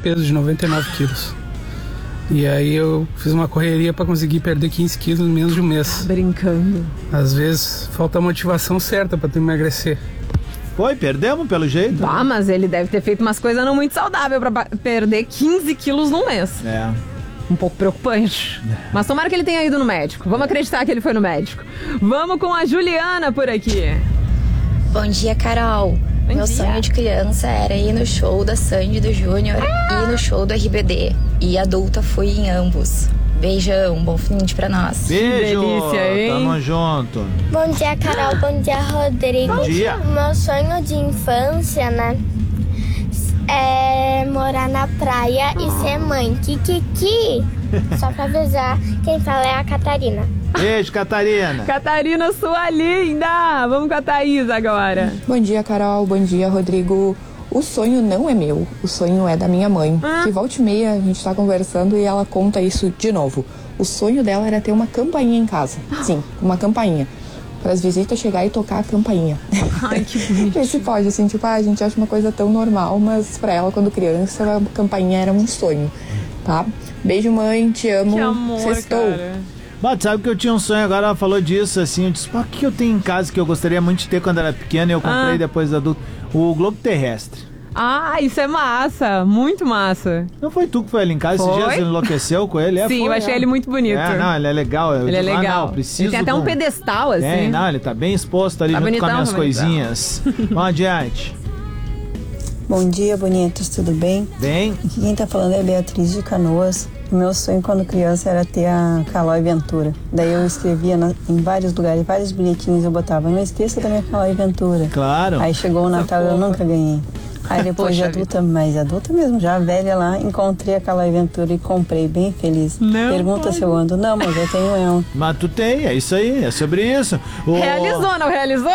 peso de 99 quilos. E aí eu fiz uma correria para conseguir perder 15 quilos em menos de um mês. Brincando. Às vezes falta a motivação certa para tu emagrecer. Foi, perdemos pelo jeito. Ah, mas ele deve ter feito umas coisas não muito saudáveis pra perder 15 quilos num mês. É. Um pouco preocupante. Mas tomara que ele tenha ido no médico. Vamos acreditar que ele foi no médico. Vamos com a Juliana por aqui. Bom dia, Carol. Meu sonho de criança era ir no show da Sandy do Júnior e no show do RBD. E adulta fui em ambos. Beijão, bom fim de pra nós. Beijo, delícia, hein? Tamo junto. Bom dia, Carol. Bom dia, Rodrigo. Bom dia. Meu sonho de infância, né, é morar na praia e ser mãe. Kikiki. Só pra avisar, quem fala é a Catarina. Beijo, Catarina. Catarina, sua linda! Vamos com a Thaís agora. Bom dia, Carol. Bom dia, Rodrigo. O sonho não é meu, o sonho é da minha mãe. Que volta e meia a gente tá conversando e ela conta isso de novo. O sonho dela era ter uma campainha em casa. Sim, uma campainha. Para as visitas chegar e tocar a campainha. Ai, que bonito. Vê se pode, assim, tipo, a gente acha uma coisa tão normal, mas pra ela, quando criança, a campainha era um sonho, tá? Beijo, mãe, te amo. Que amor, Sextou. cara. Mas sabe que eu tinha um sonho, agora ela falou disso, assim, eu disse, o que eu tenho em casa que eu gostaria muito de ter quando era pequena e eu comprei depois de adulto? O globo terrestre. Ah, isso é massa. Muito massa. Não foi tu que foi ali em casa esses Foi? dias, enlouqueceu com ele? Sim, foi, eu achei ele muito bonito. Não, ele é legal. Ele é legal. Não, preciso ele tem até um pedestal, assim. Tem, não, ele tá bem exposto ali Tá junto bonitão, com as minhas tá bonitão. coisinhas. Vamos adiante. Bom dia, bonitos, tudo bem? Bem. Aqui quem tá falando é Beatriz de Canoas. O meu sonho quando criança era ter a Calói Ventura. Daí eu escrevia em vários lugares, vários bilhetinhos eu botava, não esqueça da minha Calói Ventura. Claro. Aí chegou o Natal e eu nunca ganhei. Aí depois de Poxa adulta, mas adulta mesmo, já velha lá, encontrei a Calói Ventura e comprei, bem feliz. Não Pergunta pode. se eu ando. Não, mas eu tenho ela. Mas tu tem, é isso aí, é sobre isso. Realizou, não realizou?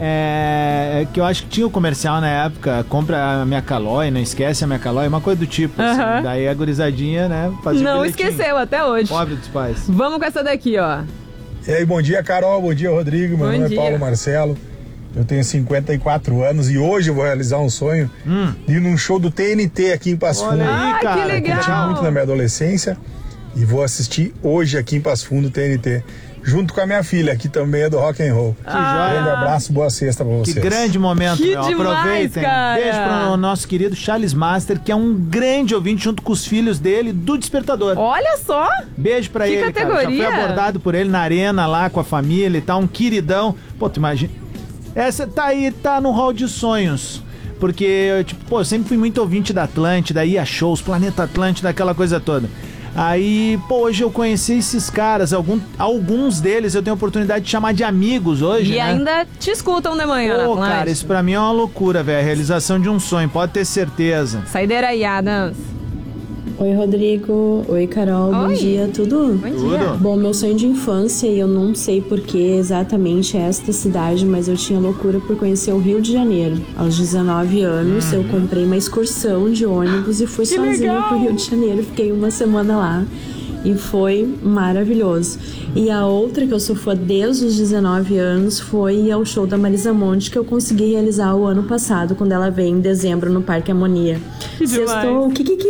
É que eu acho que tinha o comercial na época, compra a minha Calói, não esquece a minha Calói, uma coisa do tipo, assim. Daí a gurizadinha, né, fazia Não bilhetinho. esqueceu até hoje. Pobre dos pais. Vamos com essa daqui, ó. E aí, bom dia, Carol, bom dia, Rodrigo, meu Bom nome dia. é Paulo Marcelo, eu tenho 54 anos e hoje eu vou realizar um sonho de ir num show do TNT aqui em Passo Fundo. Olha aí, Ah, cara. que legal. Eu curti muito na minha adolescência e vou assistir hoje aqui em Passo Fundo o TNT, junto com a minha filha, que também é do rock and roll. Que joia. Grande abraço, boa sexta pra vocês. Que grande momento, Que meu. demais, Aproveitem. cara. Beijo pro nosso querido Charles Master, que é um grande ouvinte junto com os filhos dele do Despertador. Olha só. Beijo pra Que ele, cara. Já categoria. fui abordado por ele na arena lá com a família e tal, um queridão. Pô, tu imagina. Essa tá aí, tá no hall de sonhos. Porque, tipo, pô, eu sempre fui muito ouvinte da Atlântida, ia a shows, Planeta Atlântida, aquela coisa toda. Aí, pô, hoje eu conheci esses caras, alguns deles eu tenho a oportunidade de chamar de amigos hoje, E né? ainda te escutam de manhã na Pô, Atlântida. cara, isso pra mim é uma loucura, velho. A realização de um sonho, pode ter certeza. Saideira aí, Adams. Oi, Rodrigo. Oi, Carol. Bom Oi. dia, tudo? Bom dia. Tudo. Bom, meu sonho de infância, e eu não sei por que exatamente é esta cidade, mas eu tinha loucura por conhecer o Rio de Janeiro. Aos 19 anos, eu comprei uma excursão de ônibus e fui sozinha legal. pro Rio de Janeiro. Fiquei uma semana lá. E foi maravilhoso. E a outra que eu sou fã desde os 19 anos foi ao show da Marisa Monte, que eu consegui realizar o ano passado, quando ela veio em dezembro no Parque Harmonia. Que demais. Sextou, kikiki!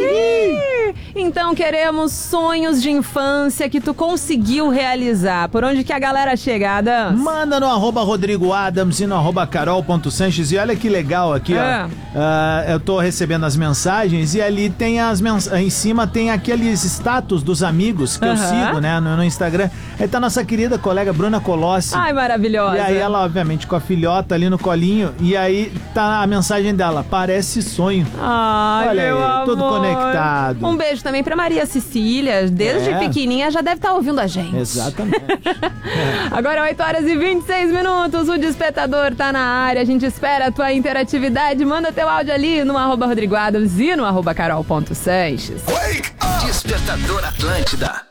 Então queremos sonhos de infância que tu conseguiu realizar. Por onde que a galera chega, Adams? Manda no @Rodrigo Adams e no @Carol.Sanches. E olha que legal aqui, ó. Eu tô recebendo as mensagens e ali tem em cima tem aqueles status dos amigos que eu sigo, né, no Instagram. Aí tá nossa querida colega Bruna Colossi. Ai, maravilhosa. E aí ela, obviamente, com a filhota ali no colinho. E aí tá a mensagem dela, parece sonho. Ai, Olha meu aí, amor. tudo conectado. Um beijo também pra Maria Cecília. Desde pequenininha já deve estar ouvindo a gente. Exatamente. Agora 8h26. O Despertador tá na área. A gente espera a tua interatividade. Manda teu áudio ali no @Rodrigo Adams e no @Carol.Sanches. Despertador Atlântida.